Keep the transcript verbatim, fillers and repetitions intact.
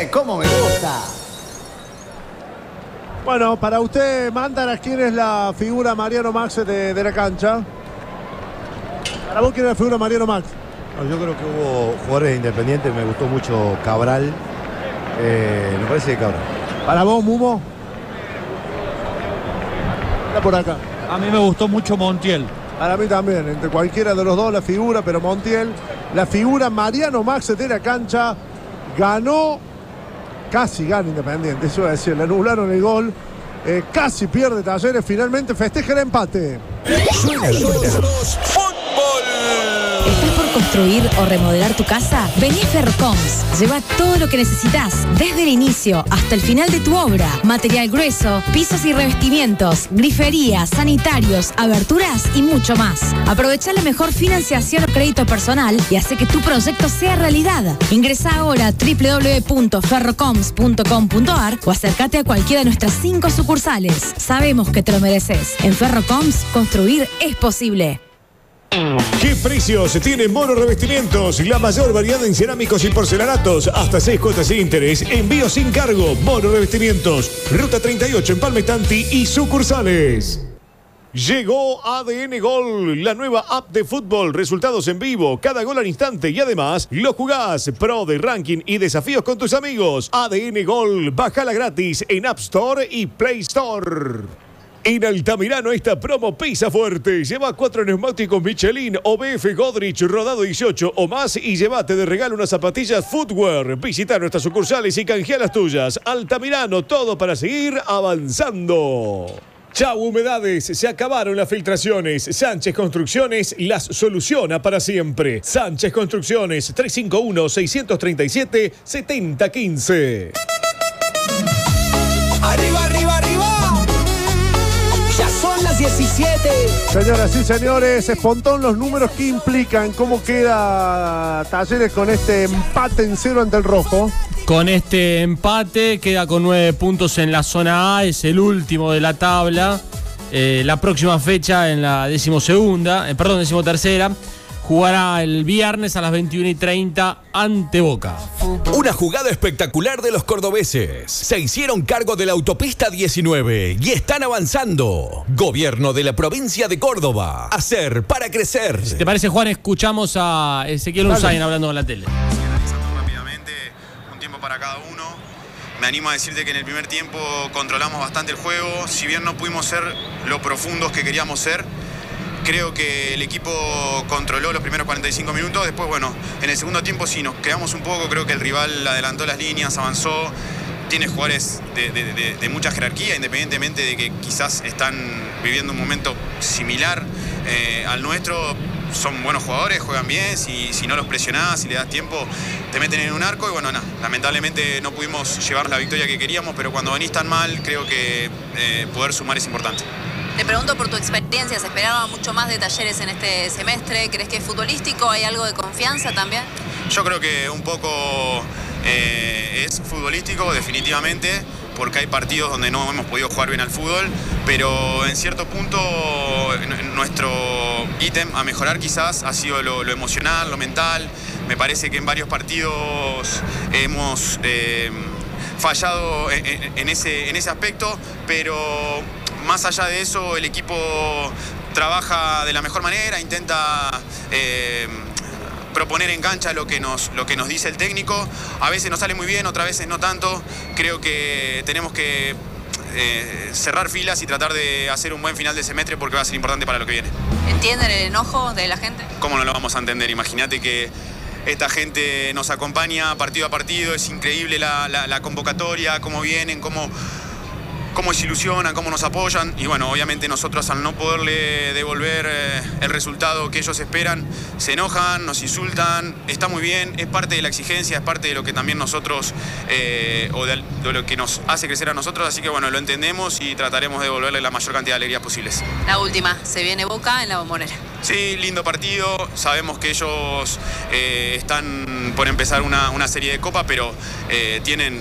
¿Cómo me gusta? Bueno, para usted, Mándara, ¿quién es la figura Mariano Max de, de la cancha? Para vos, ¿quién es la figura Mariano Max? No, yo creo que hubo jugadores independientes, me gustó mucho Cabral. Eh, me parece que Cabral. Para vos, Mumo. Está por acá. A mí me gustó mucho Montiel. Para mí también, entre cualquiera de los dos la figura, pero Montiel, la figura Mariano Max de la cancha, ganó, casi gana Independiente, eso iba a decir, le anularon el gol, eh, casi pierde Talleres, finalmente festeja el empate. Suena, suena. ¡Fútbol! ¿Estás por construir o remodelar tu casa? Vení a Ferrocoms. Lleva todo lo que necesitas, desde el inicio hasta el final de tu obra. Material grueso, pisos y revestimientos, griferías, sanitarios, aberturas y mucho más. Aprovecha la mejor financiación o crédito personal y hace que tu proyecto sea realidad. Ingresa ahora a doble u doble u doble u punto ferrocoms punto com punto a r o acércate a cualquiera de nuestras cinco sucursales. Sabemos que te lo mereces. En Ferrocoms, construir es posible. ¿Qué precios tiene Mono Revestimientos? La mayor variedad en cerámicos y porcelanatos. Hasta seis cuotas sin interés. Envío sin cargo. Mono Revestimientos. Ruta treinta y ocho en Palmetanti y sucursales. Llegó A D N Gol, la nueva app de fútbol. Resultados en vivo, cada gol al instante y además lo jugás. Pro de ranking y desafíos con tus amigos. A D N Gol, bájala gratis en App Store y Play Store. En Altamirano esta promo pisa fuerte. Lleva cuatro neumáticos Michelin o B F Godrich rodado dieciocho o más y llévate de regalo unas zapatillas Footwear. Visita nuestras sucursales y canjea las tuyas. Altamirano, todo para seguir avanzando. Chau humedades, se acabaron las filtraciones. Sánchez Construcciones las soluciona para siempre. Sánchez Construcciones, tres cinco uno, seis tres siete, siete cero uno cinco. ¡Arriba, arriba, arriba! Ya son las diecisiete. Señoras y señores, Espontón, los números que implican, cómo queda Talleres con este empate en cero ante el Rojo. Con este empate queda con nueve puntos en la zona A, es el último de la tabla. Eh, la próxima fecha en la decimosegunda, eh, perdón, decimotercera, jugará el viernes a las veintiuna y treinta ante Boca. Una jugada espectacular de los cordobeses. Se hicieron cargo de la autopista diecinueve y están avanzando. Gobierno de la provincia de Córdoba. Hacer para crecer. Si te parece, Juan, escuchamos a Ezequiel Unzain hablando con la tele. Para cada uno. Me animo a decirte que en el primer tiempo controlamos bastante el juego, si bien no pudimos ser lo profundos que queríamos ser. Creo que el equipo controló los primeros cuarenta y cinco minutos, después bueno, en el segundo tiempo sí nos quedamos un poco, creo que el rival adelantó las líneas, avanzó, tiene jugadores de, de, de, de mucha jerarquía, independientemente de que quizás están viviendo un momento similar eh, al nuestro. Son buenos jugadores, juegan bien, si, si no los presionás, si le das tiempo, te meten en un arco y bueno, nada, lamentablemente no pudimos llevar la victoria que queríamos, pero cuando venís tan mal, creo que eh, poder sumar es importante. Te pregunto por tu experiencia, ¿se esperaba mucho más de Talleres en este semestre? ¿Crees que es futbolístico? ¿Hay algo de confianza también? Yo creo que un poco eh, es futbolístico, definitivamente, porque hay partidos donde no hemos podido jugar bien al fútbol, pero en cierto punto nuestro ítem a mejorar quizás ha sido lo, lo emocional, lo mental. Me parece que en varios partidos hemos eh, fallado en, en, ese, en ese aspecto, pero más allá de eso el equipo trabaja de la mejor manera, intenta eh, proponer en cancha lo que, nos, lo que nos dice el técnico. A veces nos sale muy bien, otras veces no tanto. Creo que tenemos que eh, cerrar filas y tratar de hacer un buen final de semestre porque va a ser importante para lo que viene. ¿Entienden el enojo de la gente? ¿Cómo no lo vamos a entender? Imagínate que esta gente nos acompaña partido a partido, es increíble la, la, la convocatoria, cómo vienen, cómo... cómo se ilusionan, cómo nos apoyan y bueno, obviamente nosotros al no poderle devolver eh, el resultado que ellos esperan, se enojan, nos insultan, está muy bien, es parte de la exigencia, es parte de lo que también nosotros, eh, o de, de lo que nos hace crecer a nosotros, así que bueno, lo entendemos y trataremos de devolverle la mayor cantidad de alegrías posibles. La última, se viene Boca en la Bombonera. Sí, lindo partido, sabemos que ellos eh, están por empezar una, una serie de copa, pero eh, tienen